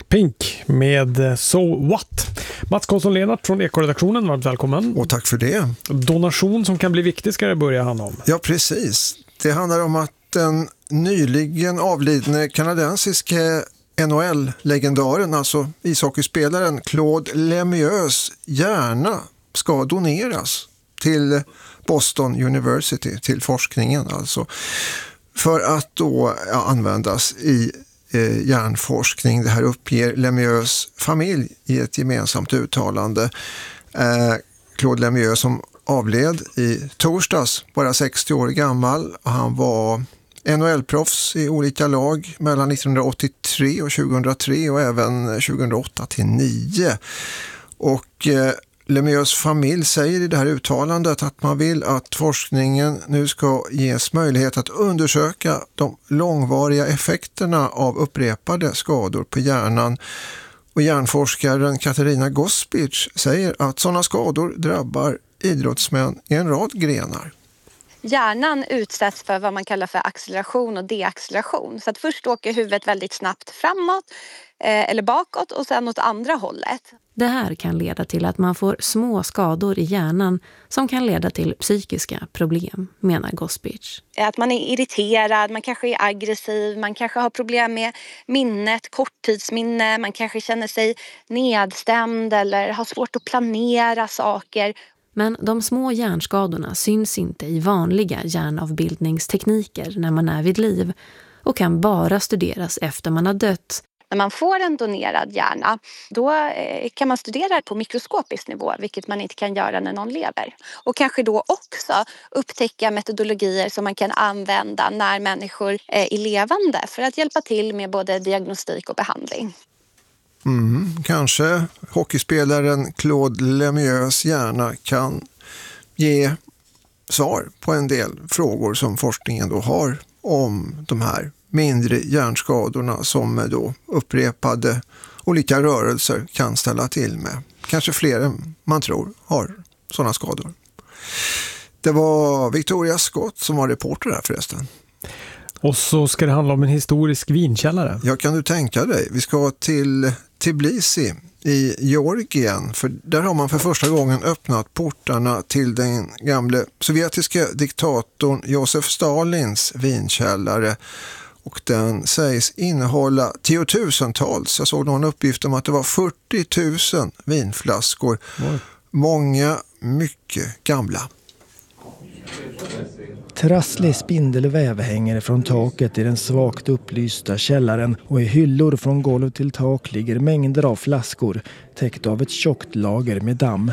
Pink med So What. Mats Karlsson-Lennart från Ekoredaktionen, varmt välkommen. Och tack för det. Donation som kan bli viktig ska det börja handla om. Ja, precis. Det handlar om att den nyligen avlidne kanadensiske NHL-legendaren, alltså ishockeyspelaren Claude Lemieux hjärna ska doneras till Boston University, till forskningen alltså, för att då användas i hjärnforskning. Det här uppger Lemieux familj i ett gemensamt uttalande. Claude Lemieux som avled i torsdags, bara 60 år gammal. Han var NHL-proffs i olika lag mellan 1983 och 2003 och även 2008 till 2009. Och Lemieux familj säger i det här uttalandet att man vill att forskningen nu ska ges möjlighet att undersöka de långvariga effekterna av upprepade skador på hjärnan. Och hjärnforskaren Katarina Gospic säger att sådana skador drabbar idrottsmän i en rad grenar. Hjärnan utsätts för vad man kallar för acceleration och deacceleration. Så att först åker huvudet väldigt snabbt framåt eller bakåt och sen åt andra hållet. Det här kan leda till att man får små skador i hjärnan som kan leda till psykiska problem, menar Gospic. Att man är irriterad, man kanske är aggressiv, man kanske har problem med minnet, korttidsminne, man kanske känner sig nedstämd eller har svårt att planera saker. Men de små hjärnskadorna syns inte i vanliga hjärnavbildningstekniker när man är vid liv och kan bara studeras efter man har dött. När man får en donerad hjärna, då kan man studera på mikroskopisk nivå, vilket man inte kan göra när någon lever. Och kanske då också upptäcka metodologier som man kan använda när människor är levande för att hjälpa till med både diagnostik och behandling. Kanske hockeyspelaren Claude Lemieux hjärna kan ge svar på en del frågor som forskningen då har om de här mindre hjärnskadorna som då upprepade olika rörelser kan ställa till med. Kanske fler än man tror har sådana skador. Det var Victoria Scott som var reporter här förresten. Och så ska det handla om en historisk vinkällare. Ja, kan du tänka dig. Vi ska till Tbilisi i Georgien, för där har man för första gången öppnat portarna till den gamle sovjetiska diktatorn Josef Stalins vinkällare. Och den sägs innehålla tiotusentals. Jag såg någon uppgift om att det var 40 000 vinflaskor. Många mycket gamla. Trasslig spindelväv hänger från taket i den svagt upplysta källaren och i hyllor från golv till tak ligger mängder av flaskor täckt av ett tjockt lager med damm.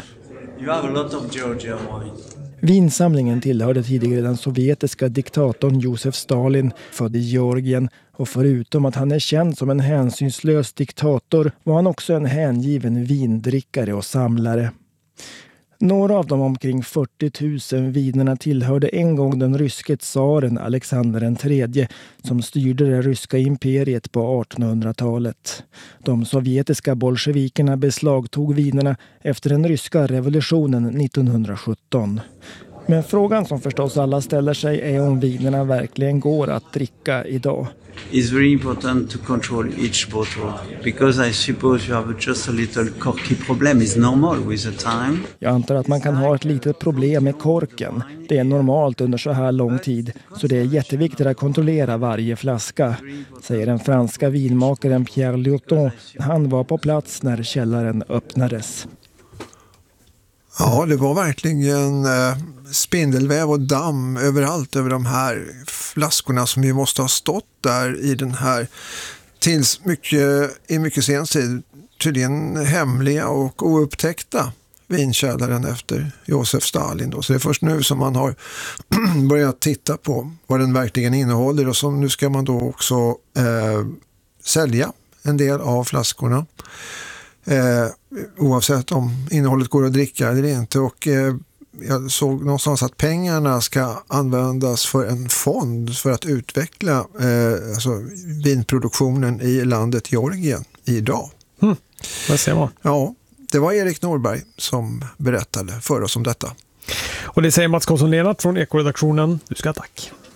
Vinsamlingen tillhörde tidigare den sovjetiska diktatorn Josef Stalin, född i Georgien, och förutom att han är känd som en hänsynslös diktator var han också en hängiven vindrickare och samlare. Några av de omkring 40 000 vinerna tillhörde en gång den ryske tsaren Alexander III som styrde det ryska imperiet på 1800-talet. De sovjetiska bolsjevikerna beslagtog vinerna efter den ryska revolutionen 1917. Men frågan som förstås alla ställer sig är om vinerna verkligen går att dricka idag. It's very important to control each bottle because I suppose you have just a little corky problem. It's normal with the time. Jag antar att man kan ha ett litet problem med korken. Det är normalt under så här lång tid, så det är jätteviktigt att kontrollera varje flaska, säger den franska vinmakaren Pierre Lurton. Han var på plats när källaren öppnades. Ja, det var verkligen spindelväv och damm överallt över de här flaskorna som ju måste ha stått där i den här tills mycket sen tid tydligen hemliga och oupptäckta vinkällaren efter Josef Stalin då. Så det är först nu som man har börjat titta på vad den verkligen innehåller, och så nu ska man då också sälja en del av flaskorna. Oavsett om innehållet går att dricka eller inte, och jag såg någonstans att pengarna ska användas för en fond för att utveckla alltså vinproduktionen i landet Georgien idag. Vad ser man? Ja, det var Erik Norberg som berättade för oss om detta. Och det säger Mats Karlsson-Lennart från Ekoredaktionen. Du ska tack.